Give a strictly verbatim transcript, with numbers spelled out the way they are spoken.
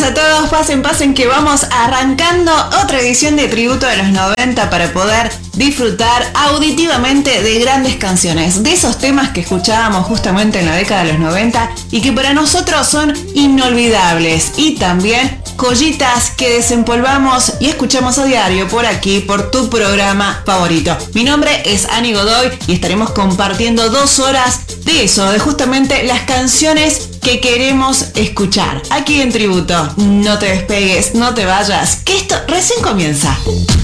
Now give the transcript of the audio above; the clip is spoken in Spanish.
a todos, pasen, pasen que vamos arrancando otra edición de Tributo de los noventa para poder disfrutar auditivamente de grandes canciones, de esos temas que escuchábamos justamente en la década de los noventa y que para nosotros son inolvidables, y también joyitas que desempolvamos y escuchamos a diario por aquí, por tu programa favorito. Mi nombre es Ani Godoy y estaremos compartiendo dos horas de eso, de justamente las canciones que queremos escuchar aquí en Tributo. No te despegues, no te vayas, que esto recién comienza.